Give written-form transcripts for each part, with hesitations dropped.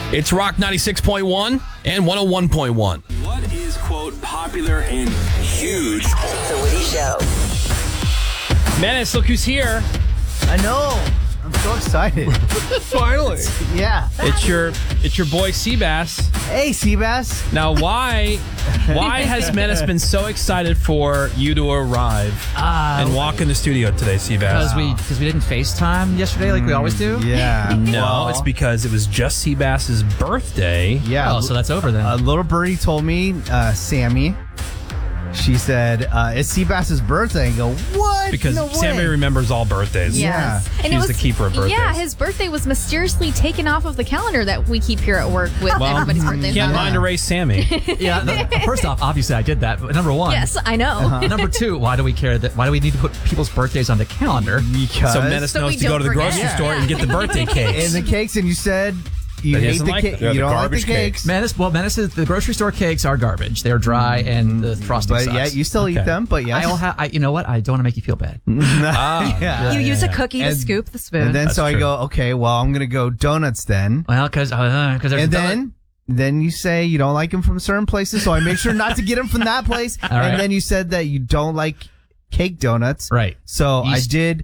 It's Rock 96.1 and 101.1. What is, quote, popular and huge? The Woody Show. Menace, look who's here. I know. I'm so excited. Finally. Yeah. It's your boy Seabass. Hey, Seabass. Now, why has Menace been so excited for you to arrive and walk in the studio today, Seabass? Because we didn't FaceTime yesterday like we always do? Yeah. No, Well, it's because it was just Seabass's birthday. Yeah. Oh, so that's over then. A little birdie told me, Sammy, she said, it's Seabass's birthday. I go, what? Because no way. Sammy remembers all birthdays. Yeah. And She's the keeper of birthdays. Yeah, his birthday was mysteriously taken off of the calendar that we keep here at work with everybody's birthdays. Can't mind erase Sammy. First off, obviously I did that. But number one. Yes, I know. Number two, why do we care why do we need to put people's birthdays on the calendar? Because So Menace So knows we to go don't to the forget. grocery store and get the birthday cakes. and the cakes, and you said you But he hate doesn't the like cake. them. You Yeah, the don't like the garbage cakes. Menace is the grocery store cakes are garbage. They're dry and the frosting But sucks. yeah, you still eat Okay. them, but yes. you know what? I don't want to make you feel bad. Yeah. You use a cookie to And- scoop the spoon. And then That's so I true. go, okay, well, I'm going to go donuts then. Well, because And then you say you don't like them from certain places, so I make sure not to get them from that place. right. And then you said that you don't like cake donuts. Right. So I Yeast. did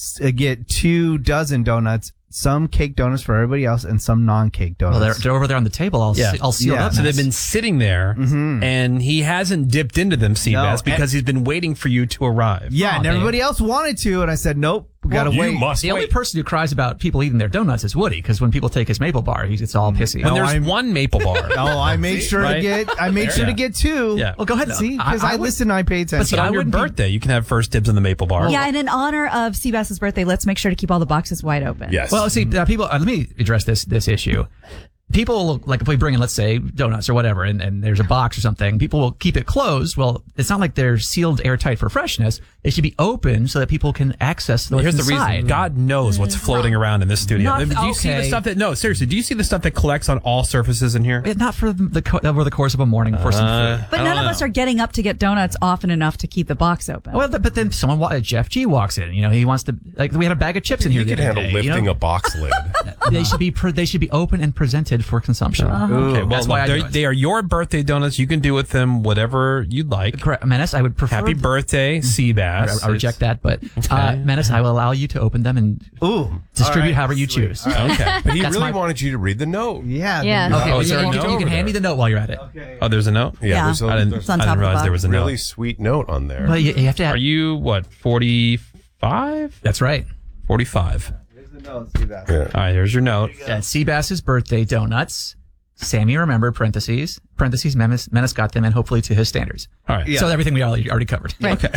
get 2 dozen donuts, some cake donuts for everybody else and some non-cake well, donuts. they're over there on the table. I'll seal it Yeah. up. So they've Menace. been sitting there, and he hasn't dipped into them, Seabass, No, because he's been waiting for you to arrive. yeah, Aw, and man. everybody else wanted to, and I said, nope, we gotta You wait. must The only wait. person who cries about people eating their donuts is Woody, because when people take his maple bar, he gets all pissy. When No, there's I'm- one maple bar. Oh, I made sure Right? to get. I made sure Yeah. to get 2. Yeah. Well, go ahead. See, because I would- listen, I pay attention. But on your wouldn't be- birthday, you can have first dibs on the maple bar. yeah, and in honor of Seabass's birthday, let's make sure to keep all the boxes wide open. Yes. Well, see, people. Let me address this issue. People, like if we bring in, let's say, donuts or whatever, and there's a box or something, people will keep it closed. Well, it's not like they're sealed airtight for freshness. They should be open so that people can access what's Here's the inside. reason. God knows what's floating around in this studio. Not- do you see the okay. stuff that? No, seriously. Do you see the stuff that collects on all surfaces in here? Not for over the course of a morning for some food. But none of us are getting up to get donuts often enough to keep the box open. Well, but then Jeff G walks in. You know, he wants to. Like, we had a bag of chips in here. You the can other handle day, lifting you know? a box lid. They should be open and presented for consumption. Okay, well, That's why I do it. they are your birthday donuts. You can do with them whatever you'd like. Correct, Menace. I would prefer. Happy birthday, Seabass. I reject that, but Menace, I will allow you to open them and distribute all right, however you sweet. choose. Okay. But he That's really my- wanted you to read the note. Yeah. Yeah. then- Okay, Oh, well, is there a you note can over hand me there? the note while you're at it. Oh, there's a note? Yeah, Yeah. I didn't, It's on I top didn't of the realize there box. was a note. really sweet note on there. Well, you have to have. Are you, what, 45? That's right. 45. Yeah. All right, here's your note. Seabass's birthday donuts. Sammy remembered, parentheses, Menace got them, and hopefully to his standards. All right. So everything we already covered. Right. Okay.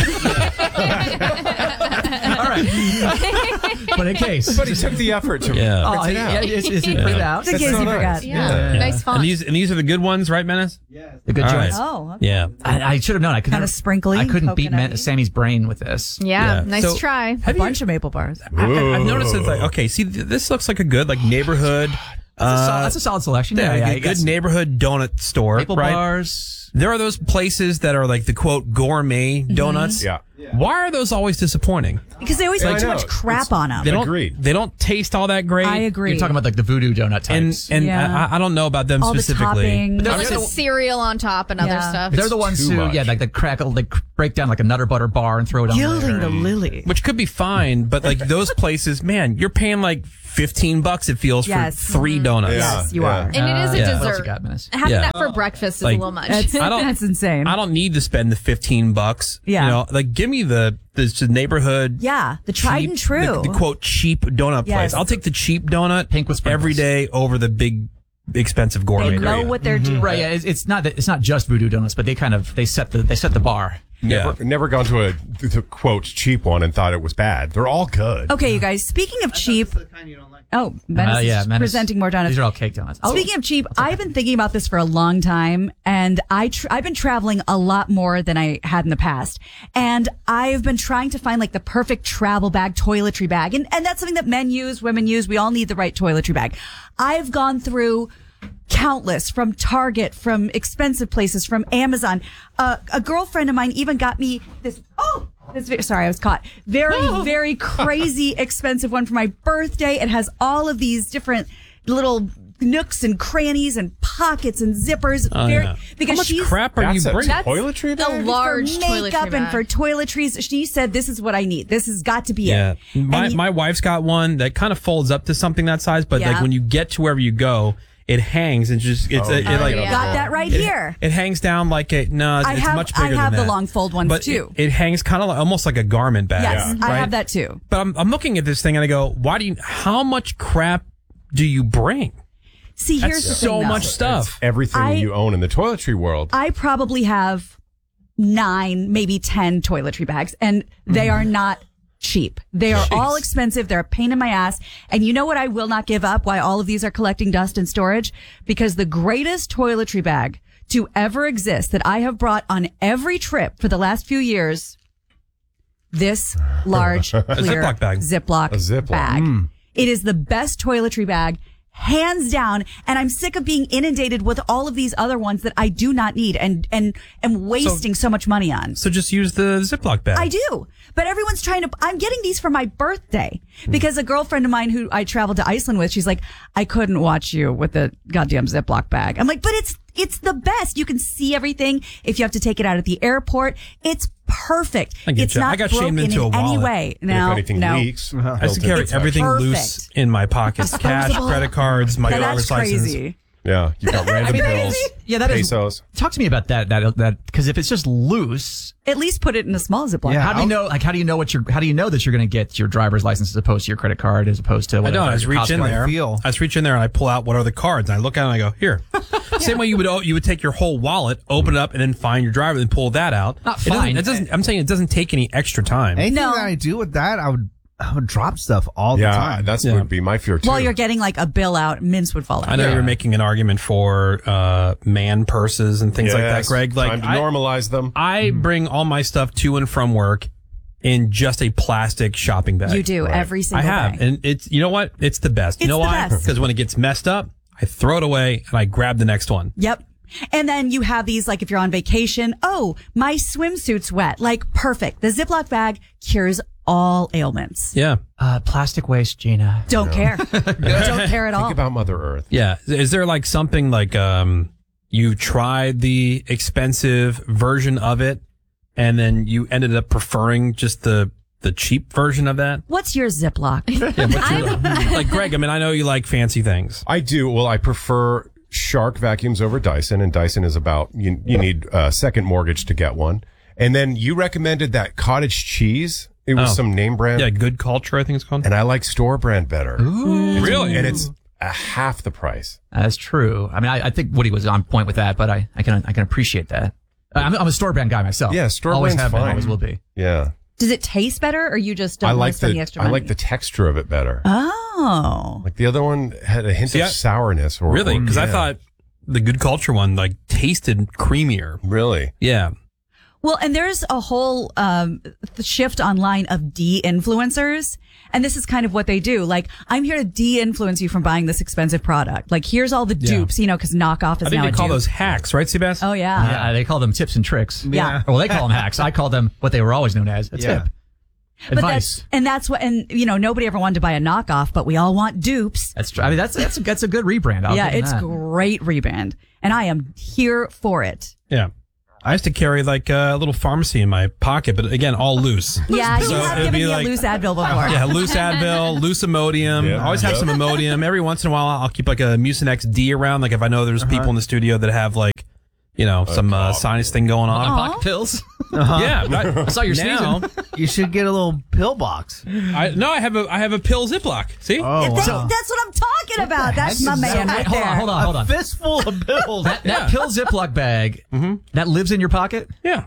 All right. But in case. But he took the effort to Yeah. Oh, yeah, it's printed out. in case you forgot. Yeah. Nice font. And these are the good ones, right, Menace? The good All joints. right. Oh, okay. Yeah. I should have known. I could Kinda never- sprinkly, I couldn't beat coconutty. Sammy's brain with this. Yeah, Yeah. nice So- try. A bunch of maple bars. I've noticed it's like, okay, see, this looks like a good, like, neighborhood. That's a solid selection. Yeah, I a guess. good neighborhood donut store, Maple right? bars. There are those places that are like the quote gourmet donuts. Yeah. Why are those always disappointing? Because they always Yeah, put I too know. much crap on them. They don't. Agreed. They don't taste all that great. I agree. You're talking about like the voodoo donut types. And Yeah. I don't know about them all the specifically. toppings. They're With the- the cereal on top and other Yeah. stuff. They're the ones too who, much. like the crackle, they break down like a Nutter Butter bar and throw it on Gilding there. the lily. Which could be fine, but like those places, man, you're paying like $15. It feels Yes. for 3 donuts. Yeah. Yes, you are. And it is a Yeah. What else you dessert. got, Menace? Having Yeah. that for breakfast is Like, a little much. That's, I don't- that's insane. I don't need to spend the $15. Yeah. You know, like give me the neighborhood. Yeah, the tried cheap- and true. The quote cheap donut place. Yes. I'll take the cheap donut Pink with sprinkles. every day over the big expensive gourmet. They know donut. what they're doing. Right, yeah, it's not just voodoo donuts, but they set the bar. Yeah. Never gone to the quote cheap one and thought it was bad. They're all good. Okay, you guys. Speaking of cheap, Menace is Menace. presenting more donuts. These are all cake donuts. Speaking of cheap, I've been thinking about this for a long time, and I've been traveling a lot more than I had in the past, and I've been trying to find like the perfect travel bag, toiletry bag, and that's something that men use, women use. We all need the right toiletry bag. I've gone through countless, from Target, from expensive places, from Amazon. A girlfriend of mine even got me this. Sorry, I was caught. Very crazy expensive one for my birthday. It has all of these different little nooks and crannies and pockets and zippers. Because How much she's crap are you That's a bringing? toiletry The bag? large for toiletry makeup and bag. for toiletries. She said, "This is what I need. This has got to be Yeah, it." my wife's got one that kind of folds up to something that size, but Yeah. like when you get to wherever you go, it hangs and just it like yeah. got that right here. it hangs down like it's much bigger I have than the that. long fold ones but too. It hangs kind of almost like a garment bag. Yes, I right? have that too. But I'm looking at this thing and I go, how much crap do you bring? See, here's the so thing, though. much stuff. Everything you own in the toiletry world. I probably have 9, maybe 10 toiletry bags, and they are not cheap. They are all expensive. They're a pain in my ass. And you know what I will not give up why all of these are collecting dust in storage? Because the greatest toiletry bag to ever exist that I have brought on every trip for the last few years, this large clear Ziploc bag. Ziploc A Ziploc. bag. It is the best toiletry bag, hands down, and I'm sick of being inundated with all of these other ones that I do not need and am wasting so much money on. So just use the Ziploc bag. I do. But everyone's I'm getting these for my birthday because a girlfriend of mine who I traveled to Iceland with, she's like, I couldn't watch you with the goddamn Ziploc bag. I'm like, but it's the best. You can see everything. If you have to take it out at the airport, it's perfect. I get It's you. I not got shamed broken into a in any wallet. way. And No, if anything no. leaks, I used to carry It's everything perfect. loose in my pockets. Cash, Disposable. credit cards, my Now, driver's that's license. crazy. Yeah, you got random bills. Yeah, that is. Pesos. Talk to me about that because if it's just loose, At least put it in a small Ziploc. Yeah. how do you know? Like, how do you know that you're going to get your driver's license as opposed to your credit card, as opposed to I whatever? know. I just your reach in Costco? there. feel. I just reach in there and I pull out what are the cards. And I look at it and I go, here. Same way you would take your whole wallet, open it up, and then find your driver, and pull that out. Not It doesn't- fine. It doesn't. I'm saying it doesn't take any extra time. Anything No. that I do with that, I would drop stuff all the Yeah, time. that's Yeah. would be my fear too. While you're getting like a bill out, mints would fall out. I know you're making an argument for man purses and things like that, Yes, Greg. Like time to normalize them. I bring all my stuff to and from work in just a plastic shopping bag. You do every I single have, day. and it's you know what? It's the best. You It's know the why? best. Because when it gets messed up, I throw it away and I grab the next one. Yep. And then you have these, like if you're on vacation, oh, my swimsuit's wet. Like perfect. The Ziploc bag cures all ailments. Yeah, Plastic waste, Gina. Don't care. Don't care at all. Think about Mother Earth. yeah. Is there like something like you tried the expensive version of it, and then you ended up preferring just the cheap version of that? What's your Ziploc? Yeah, what's your, like Greg, I mean, I know you like fancy things. I do. Well, I prefer Shark vacuums over Dyson, and Dyson is about you need a second mortgage to get one. And then you recommended that cottage cheese. It was Oh. some name brand. Yeah, Good Culture, I think it's called. And I like store brand better. Really? And it's a half the price. That's true. I mean, I think Woody was on point with that, but I can appreciate that. I'm a store brand guy myself. Yeah, store always brand's have been, fine. always will be. Yeah. Does it taste better, or you just don't I want like to spend the the extra I money? like the texture of it better. Oh. Like the other one had a hint See, of sourness. Or, Really? Because I yeah. thought the Good Culture one like tasted creamier. Really? Yeah. Well, and there's a whole shift online of de-influencers. And this is kind of what they do. Like, I'm here to de-influence you from buying this expensive product. Like, here's all the dupes, because knockoff is I think now they a call dupe. those hacks, right, Seabass? Oh, yeah. Yeah, they call them tips and tricks. Yeah. Well, they call them hacks. I call them what they were always known as, a Yeah. tip. But Advice. that's what, and nobody ever wanted to buy a knockoff, but we all want dupes. That's true. I mean, that's a good rebrand. I'll Yeah, give them it's that. great rebrand. And I am here for it. Yeah. I used to carry like a little pharmacy in my pocket, but again, all loose. Yeah, you So have it'd given be me like- a loose Advil before. Yeah, loose Advil, loose Imodium. Yeah. Always have some Imodium. Every once in a while, I'll keep like a Mucinex D around. Like if I know there's people in the studio that have like, some sinus thing going on. Pocket pills. Yeah, but I saw your now, You should get a little pill box. I have a pill Ziploc. See? Oh, That's wow. what I'm talking about. That's my man right Hold there. on, hold on, hold A on. fistful of pills. That pill Ziploc bag that lives in your pocket. Yeah.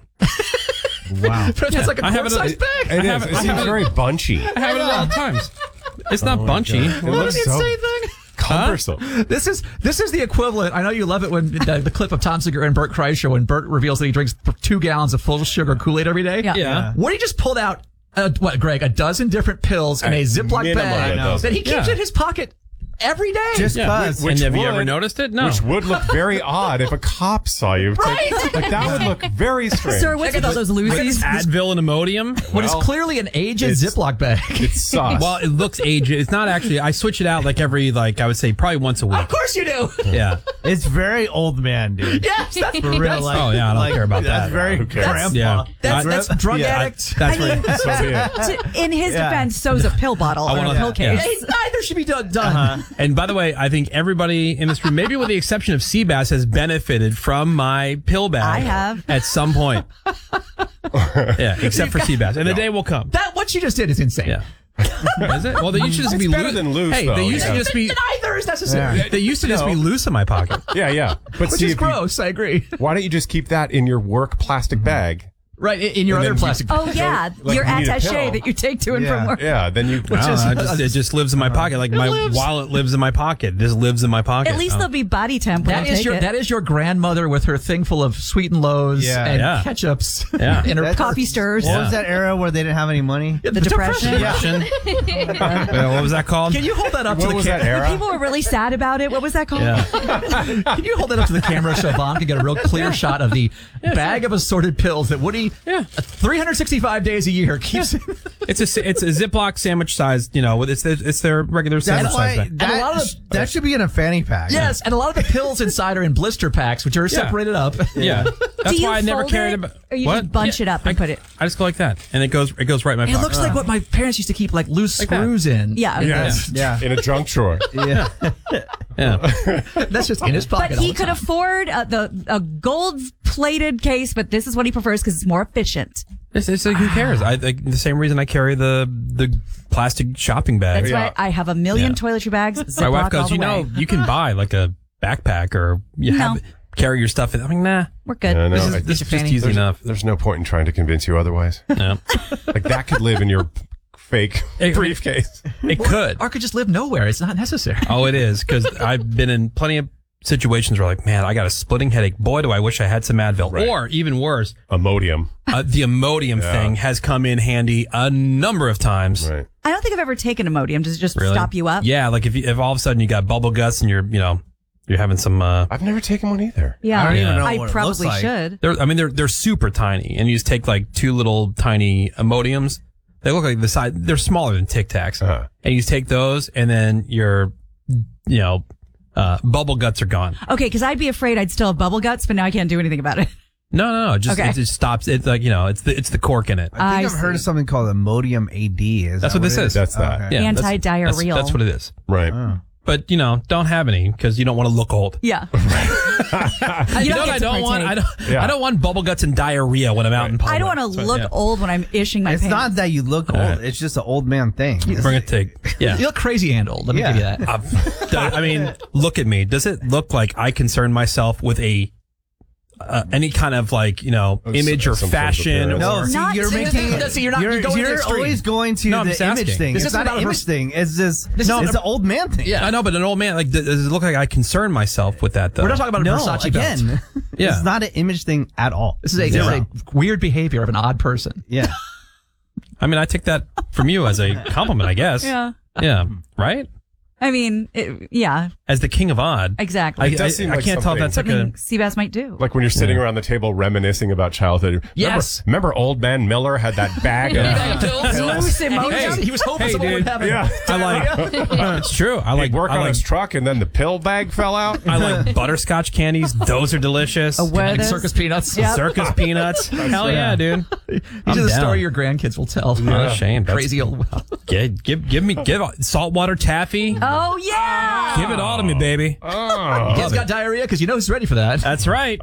Wow. That's like a I have it- quart-sized bag. It is. It seems very bunchy. I have it at all times. It's not bunchy. It looks What so an insane thing. cumbersome. This is the equivalent. I know you love it when the clip of Tom Segura and Bert Kreischer when Bert reveals that he drinks 2 gallons of full sugar Kool-Aid every day. Yeah. Yeah. What he just pulled out, Greg, a dozen different pills in a Ziploc minimum bag a dozen. that he keeps Yeah. in his pocket every day. Just cause. Which and have you ever would- noticed it? No. Which would look very odd if a cop saw you. Like that would look very strange. Sir, what's with all those Lucy's? Advil and Imodium. what is Well, clearly an aged it's- Ziploc bag. It's sauce. Well, it looks aged. It's not actually. I switch it out like every, I would say probably once a week. Of course you do. Yeah. It's very old man, dude. Yes, that's For real. That's, Like, Oh, yeah, I don't care about that's that. very Who cares? grandpa. Yeah. that's drug Yeah. addict. That's I mean, right. So be it. in his Yeah. defense, so's a pill bottle or wanna- a pill yeah. case. Hey, neither should be done. And by the way, I think everybody in this room, maybe with the exception of Seabass, has benefited from my pill bag. I have. At some point. Yeah, except for Seabass. And the day will come. That what you just did is insane. Yeah. Is it? Well, they used to just It's be better loose. than loose, Hey, though, they used to yeah. just be. Neither is necessary. Yeah. They used to just be loose in my pocket. Yeah. But Which see, is if you- gross. I agree. why don't you just keep that in your work plastic bag? Right in your And other then plastic. Oh yeah, like your you need a attaché pill. that you take to and from Yeah. work. Yeah, then you. It just lives in my pocket. Like my wallet lives in my pocket. This lives in my pocket. At least there'll be body temp when That you is take your it. that is your grandmother with her thing full of sweet and lows Yeah. and Yeah. ketchups. Yeah. in her That's- coffee stirs. What was that era where they didn't have any money? The depression. Depression. What was that called? Can you hold that up to What the was that camera? era? People were really sad about it. What was that called? Yeah. Can you hold that up to the camera so Vaughn can get a real clear shot of the bag of assorted pills that Woody, 365 days a year, keeps? It's a Ziploc sandwich size. It's their regular sandwich That's size why bag. And a lot of that should be in a fanny pack. Yes, and a lot of the pills inside are in blister packs, which are separated up. Yeah, Do that's you why I never fold carried it, it. or you just bunch it up and put it? I just go like that, and it goes right in my It pocket. looks like what my parents used to keep like loose Like that. screws in. Yeah. Yeah. in a junk drawer. Yeah. Yeah. That's just in his pocket. But all he the could time. afford a gold-plated case, but this is what he prefers because it's more efficient. It's like, who cares? The same reason I carry the plastic shopping bag. That's why I have a million toiletry bags. My Ziploc wife all goes, the you way. know, you can buy like a backpack or you No. carry your stuff in. I'm like, nah. We're good. I know. This is just fanny. easy enough. There's no point in trying to convince you otherwise. Yeah. Like that could live in your fake Hey, briefcase. It could. Or could just live nowhere. It's not necessary. Oh, it is because I've been in plenty of situations where like, man, I got a splitting headache. Boy, do I wish I had some Advil. Right. Or even worse, Imodium. the Imodium thing has come in handy a number of times. Right. I don't think I've ever taken Imodium. Does it just Really? stop you up? Yeah, like if all of a sudden you got bubble guts and you're having some. I've never taken one either. Yeah. I don't even know I what it probably looks like. should. They're super tiny, and you just take like two little tiny Imodiums. They look like the size. They're smaller than Tic Tacs, Uh-huh. and you just take those, and then your, bubble guts are gone. Okay, because I'd be afraid I'd still have bubble guts, but now I can't do anything about it. No. Okay. It just stops. It's like it's the cork in it. I think I've heard of something called Imodium AD. That's what this it is. That's that. Okay. Yeah, Anti-diarrheal. That's what it is. Right. But don't have any because you don't want to look old. Yeah. You know what I don't want? I don't want bubble guts and diarrhea when I'm out in public. I don't want to So, look yeah. old when I'm ishing my It's pants. not that you look old. It's just an old man thing. Bring it to yeah. You look crazy and old. Let me give you that. I mean, look at me. Does it look like I concern myself with any kind of image or some sort of fashion? appearance. No, or, see, Not you're to- making See, you're not- you're going to the extreme. always going to No, I'm the just image asking. thing. This It's isn't not an about image thing. It's just This is it's an old man thing. Yeah. I know, but an old man, does it look like I concern myself with that though? We're not talking about a No, Versace belt. again, Yeah. it's not an image thing at all. This is a weird behavior of an odd person. Yeah. I mean, I take that from you as a compliment, I guess. Yeah. Yeah. Right? I mean, yeah, As the king of odd. exactly. It does seem I like can't tell if that's like Something a. Seabass might do. Like when you're sitting around the table reminiscing about childhood. Yes. Remember Old Man Miller had that bag of Loose emotion. Hey, He was hoping hey, someone would dude. have it. Yeah. I like. It's true. I He'd like. work I on like. his truck and then the pill bag fell out. I like butterscotch candies. Those are delicious. Where Like there's- circus peanuts. Yep. Circus peanuts. Hell yeah, dude. These I'm are the down. story your grandkids will tell. Not ashamed. That's- Crazy old. Give saltwater taffy. Oh yeah. Give it all to me, baby. Oh. Kids got diarrhea because you know who's ready for that. That's right.